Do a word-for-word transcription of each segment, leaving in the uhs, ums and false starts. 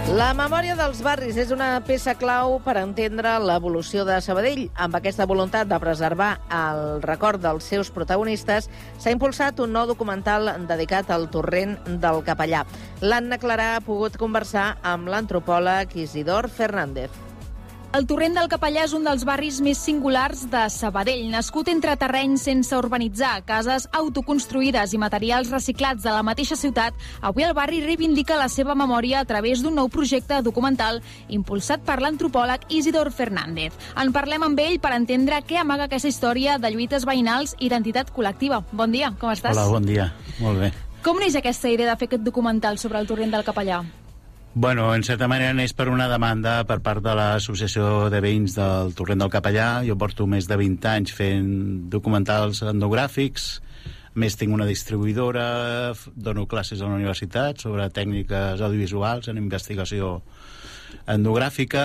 La memòria dels barris és una peça clau per entendre l'evolució de Sabadell. Amb aquesta voluntat de preservar el record dels seus protagonistes, s'ha impulsat un nou documental dedicat al torrent del Capellà. L'Anna Clarà ha pogut conversar amb l'antropòleg Isidor Fernández. El torrent del Capellà és un dels barris més singulars de Sabadell. Nascut entre terrenys sense urbanitzar, cases autoconstruïdes i materials reciclats de la mateixa ciutat, avui el barri reivindica la seva memòria a través d'un nou projecte documental impulsat per l'antropòleg Isidor Fernández. En parlem amb ell per entendre què amaga aquesta història de lluites veïnals i identitat col·lectiva. Bon dia, com estàs? Hola, bon dia. Molt bé. Com neix aquesta idea de fer aquest documental sobre el torrent del Capellà? Bueno, en certa manera neix per una demanda per part de l'Associació de Veïns del Torrent del Capellà. Jo porto més de vint anys fent documentals etnogràfics, a més tinc una distribuïdora, dono classes a la universitat sobre tècniques audiovisuals en investigació etnogràfica,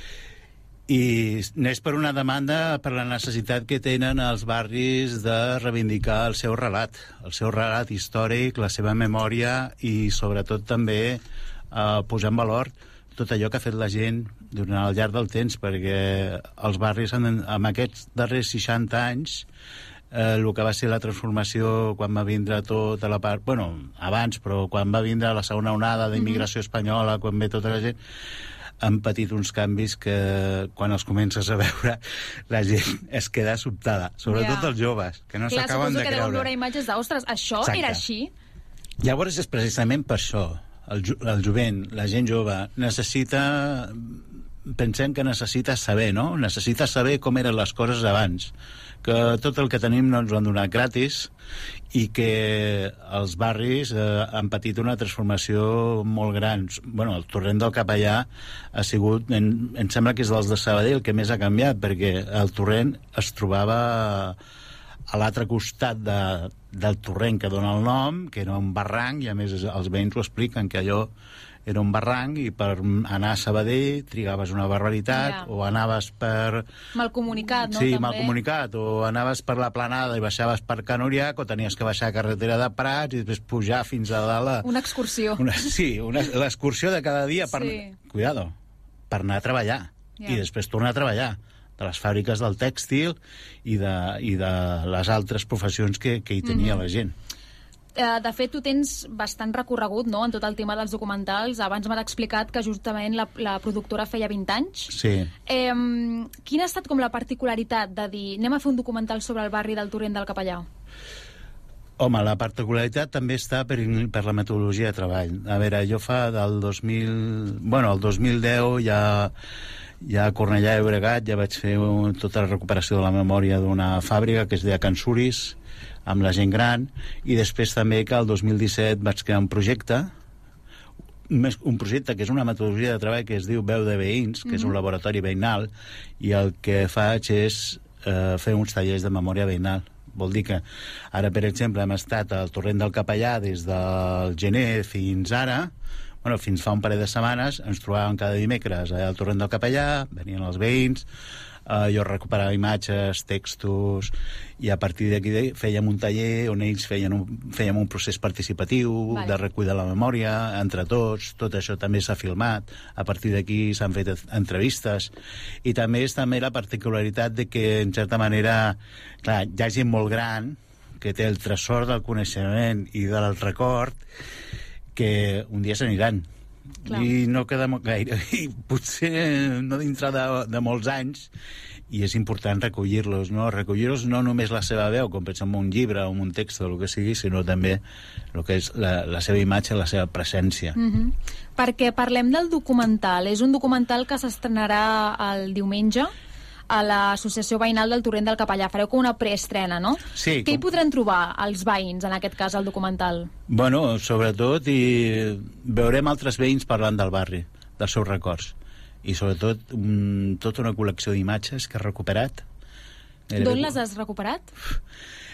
i neix per una demanda per la necessitat que tenen els barris de reivindicar el seu relat, el seu relat històric, la seva memòria i sobretot també Uh, posar en valor tot allò que ha fet la gent durant el llarg del temps, perquè els barris en, en aquests darrers seixanta anys eh, el que va ser la transformació quan va vindre tota la part, bueno, abans, però quan va vindre la segona onada d'immigració mm-hmm. espanyola, quan ve tota la gent, han patit uns canvis que quan els comences a veure la gent es queda sobtada, sobretot yeah. els joves, que no s'acaben de creure. Clar, suposo que deuen veure imatges d'ostres, això Exacte. Era així? Llavors és precisament per això. El, jo, el jovent, la gent jove, necessita... Pensem que necessita saber, no? Necessita saber com eren les coses abans. Que tot el que tenim no ens ho han donat gratis i que els barris eh, han patit una transformació molt gran. Bueno, el torrent del Capellà ha sigut... En, em sembla que és dels de Sabadell el que més ha canviat, perquè el torrent es trobava a l'altre costat de, del torrent que dona el nom, que era un barranc, i a més els veïns ho expliquen, que allò era un barranc i per anar a Sabadell trigaves una barbaritat, yeah. o anaves per... Mal comunicat, no? Sí, també. mal comunicat, o anaves per la Planada i baixaves per Can Oriac, o tenies que baixar a carretera de Prats i després pujar fins a dalt... A... Una excursió. Una, sí, una, l'excursió de cada dia per... Sí. Cuidado, per anar a treballar, yeah. i després tornar a treballar de les fàbriques del tèxtil i de, i de les altres professions que, que hi tenia mm-hmm. la gent. De fet, tu tens bastant recorregut, no?, en tot el tema dels documentals. Abans m'has explicat que justament la, la productora feia vint anys. Sí. Eh, quina ha estat com la particularitat de dir anem a fer un documental sobre el barri del torrent del Capellà? Home, la particularitat també està per, per la metodologia de treball. A veure, jo fa del dos mil... Bueno, el dos mil deu ja... Ja a Cornellà de Llobregat ja vaig fer un, tota la recuperació de la memòria d'una fàbrica que es deia Can Suris, amb la gent gran, i després també que el dos mil disset vaig crear un projecte, un projecte que és una metodologia de treball que es diu Veu de Veïns, que mm-hmm. és un laboratori veïnal, i el que faig és eh, fer uns tallers de memòria veïnal. Vol dir que ara, per exemple, hem estat al torrent del Capellà des del gener fins ara. Bueno, fins fa un parell de setmanes ens trobàvem cada dimecres allà al torrent del Capellà, venien els veïns, eh, jo recuperava imatges, textos, i a partir d'aquí fèiem un taller on ells feien un, fèiem un procés participatiu, vale. De recull de la memòria, entre tots, tot això també s'ha filmat, a partir d'aquí s'han fet entrevistes, i també és també la particularitat de que, en certa manera, clar, hi ha gent molt gran que té el tresor del coneixement i del record, que un dia s'aniran. Clar. I no queda gaire, i potser no dintre de, de molts anys, i és important recollir-los, no? Recollir-los no només la seva veu, com pensem en un llibre o en un text o el que sigui, sinó també el que és la, la seva imatge, la seva presència. Mm-hmm. Perquè parlem del documental. És un documental que s'estrenarà el diumenge a l'Associació Veïnal del Torrent del Capellà. Fareu com una preestrena, no? Sí. Què com... hi podran trobar els veïns, en aquest cas, al documental? Bueno, sobretot, i veurem altres veïns parlant del barri, dels seus records. I sobretot, um, tota una col·lecció d'imatges que he recuperat. D'on les has recuperat?